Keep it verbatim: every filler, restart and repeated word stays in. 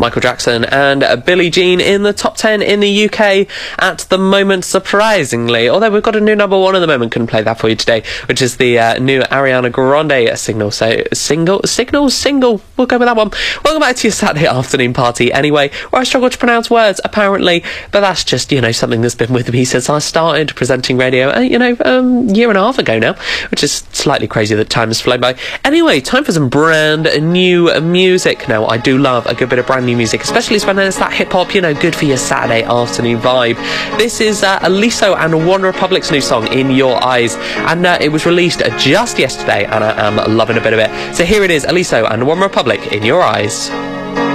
Michael Jackson and Billie Jean in the top ten in the U K at the moment, surprisingly. Although we've got a new number one at the moment, couldn't play that for you today, which is the uh, new Ariana Grande single. So, single, signal, single. We'll go with that one. Welcome back to your Saturday afternoon party anyway, where I struggle to pronounce words, apparently, but that's just, you know, something that's been with me since I started presenting radio, uh, you know, um, a year and a half ago now, which is slightly crazy that time has flown by. Anyway, time for some brand new music. Now, I do love a good bit of brand new music, especially when there's that hip-hop, you know, good for your Saturday afternoon vibe. This is uh, Alisso and One Republic's new song, In Your Eyes, and uh, it was released just yesterday, and I am loving a bit of it. So here it is, Alisso and One Republic, In Your Eyes.